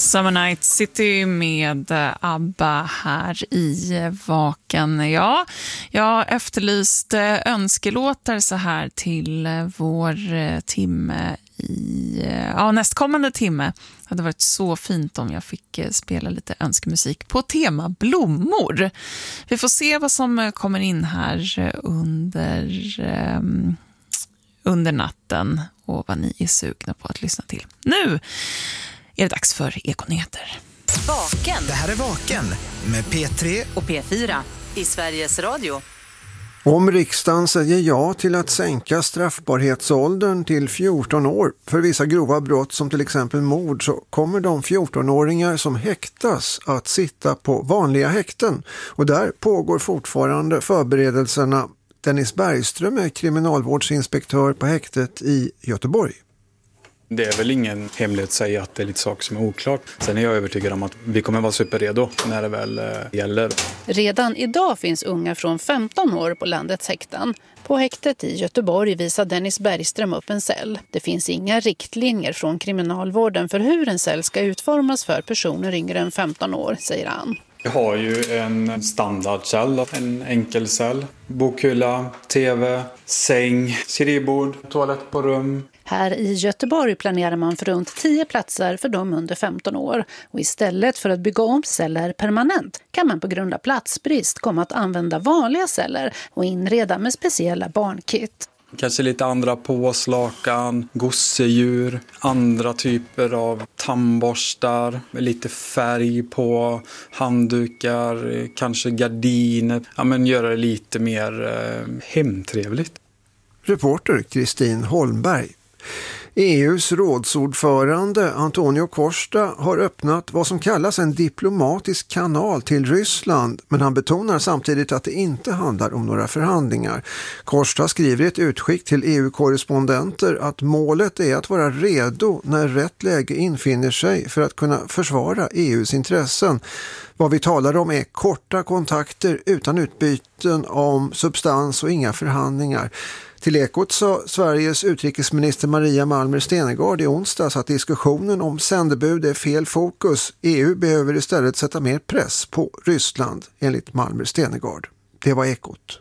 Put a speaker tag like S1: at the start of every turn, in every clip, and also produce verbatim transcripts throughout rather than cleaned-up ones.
S1: Summer Night City med ABBA här i Vaken. Ja, jag efterlyste önskelåtar så här till vår timme i ja, nästkommande timme. Det hade varit så fint om jag fick spela lite önskemusik på tema blommor. Vi får se vad som kommer in här under, um, under natten och vad ni är sugna på att lyssna till. Nu är det dags för Ekonyheter.
S2: Vaken.
S3: Det här är Vaken med P tre
S2: och P fyra i Sveriges Radio.
S4: Om riksdagen säger ja till att sänka straffbarhetsåldern till fjorton år för vissa grova brott som till exempel mord, så kommer de fjortonåringar som häktas att sitta på vanliga häkten. Och där pågår fortfarande förberedelserna. Dennis Bergström är kriminalvårdsinspektör på häktet i Göteborg.
S5: Det är väl ingen hemlighet att säga att det är lite saker som är oklart. Sen är jag övertygad om att vi kommer vara superredo när det väl eh, gäller.
S6: Redan idag finns unga från femton år på landets häkten. På häktet i Göteborg visar Dennis Bergström upp en cell. Det finns inga riktlinjer från kriminalvården för hur en cell ska utformas för personer yngre än femton år, säger han.
S5: Vi har ju en standardcell, en enkelcell, bokhylla, tv, säng, skrivbord, toalett på rum.
S6: Här i Göteborg planerar man för runt tio platser för de under femton år. Och istället för att bygga om celler permanent kan man på grund av platsbrist komma att använda vanliga celler och inreda med speciella barnkit.
S5: Kanske lite andra påslakan, gosedjur, andra typer av tandborstar, lite färg på handdukar, kanske gardiner. Ja, men göra det lite mer eh, hemtrevligt.
S4: Reporter Kristin Holmberg. E U:s rådsordförande Antonio Costa har öppnat vad som kallas en diplomatisk kanal till Ryssland, men han betonar samtidigt att det inte handlar om några förhandlingar. Costa skriver i ett utskick till E U-korrespondenter att målet är att vara redo när rätt läge infinner sig för att kunna försvara E U:s intressen. Vad vi talar om är korta kontakter utan utbyten om substans och inga förhandlingar. Till Ekot sa Sveriges utrikesminister Maria Malmer Stenergard i onsdags att diskussionen om sändebud är fel fokus. E U behöver istället sätta mer press på Ryssland, enligt Malmer Stenergard. Det var Ekot.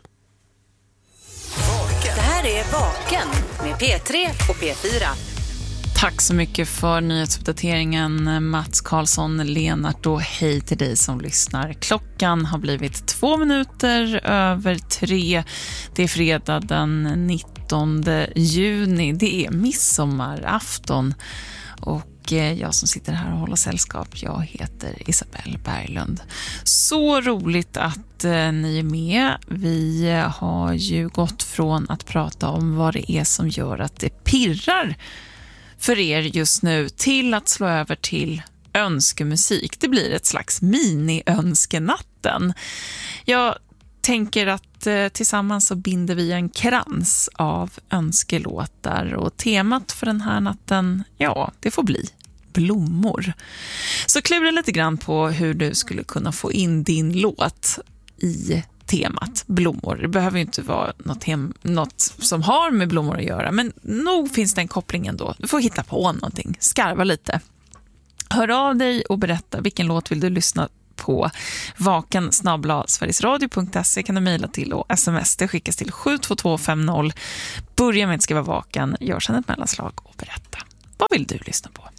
S2: Det här är Vaken med P tre och P fyra.
S1: Tack så mycket för nyhetsuppdateringen, Mats Karlsson, Lenart, och hej till dig som lyssnar. Klockan har blivit två minuter över tre. Det är fredag den nittonde juni. Det är midsommarafton. Och jag som sitter här och håller sällskap, jag heter Isabelle Berglund. Så roligt att ni är med. Vi har ju gått från att prata om vad det är som gör att det pirrar för er just nu till att slå över till önskemusik. Det blir ett slags mini-önskenatten. Jag tänker att eh, tillsammans så binder vi en krans av önskelåtar, och temat för den här natten, ja, det får bli blommor. Så klura lite grann på hur du skulle kunna få in din låt i temat blommor. Det behöver ju inte vara något, hem, något som har med blommor att göra, men nog finns det en koppling ändå. Du får hitta på någonting, skarva lite. Hör av dig och berätta vilken låt vill du lyssna på. Vaken snabel-a sverigesradio punkt se kan du mejla till, och sms det skickas till sju två två fem noll. Börja med att skriva vaken, gör sedan ett mellanslag och berätta. Vad vill du lyssna på?